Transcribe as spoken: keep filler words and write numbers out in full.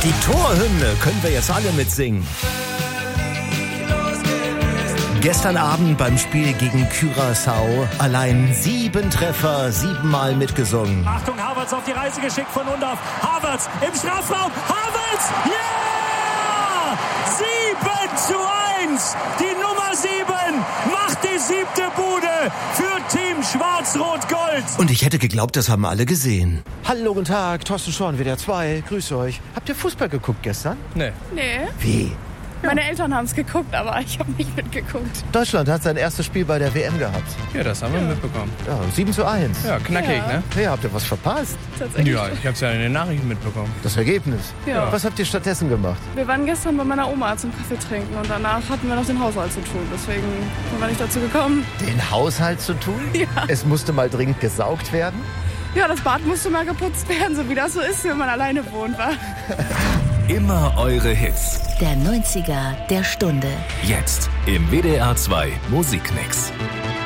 Die Torhymne können wir jetzt alle mitsingen. Gestern Abend beim Spiel gegen Curaçao allein sieben Treffer, siebenmal mitgesungen. Achtung, Havertz auf die Reise geschickt von Undav. Havertz im Strafraum. Havertz! Ja! sieben zu eins! Die Nummer sieben macht die siebte Bude für Team Schwarz-Rot-Gold. Und ich hätte geglaubt, das haben alle gesehen. Hallo, guten Tag, Thorsten Schorn, W D R zwei, grüße euch. Habt ihr Fußball geguckt gestern? Nee. Nee. Wie? Meine Eltern haben es geguckt, aber ich habe nicht mitgeguckt. Deutschland hat sein erstes Spiel bei der W M gehabt. Ja, das haben wir mitbekommen. Ja, sieben zu eins. Ja, knackig, Ja. ne? Hey, habt ihr was verpasst? Tatsächlich. Ja, ich hab's ja in den Nachrichten mitbekommen. Das Ergebnis. Ja. Was habt ihr stattdessen gemacht? Wir waren gestern bei meiner Oma zum Kaffee trinken und danach hatten wir noch den Haushalt zu tun. Deswegen sind wir nicht dazu gekommen. Den Haushalt zu tun? Ja. Es musste mal dringend gesaugt werden? Ja, das Bad musste mal geputzt werden, so wie das so ist, wenn man alleine wohnt, wa? Immer eure Hits. Der neunziger der Stunde. Jetzt im W D R zwei Musikmix.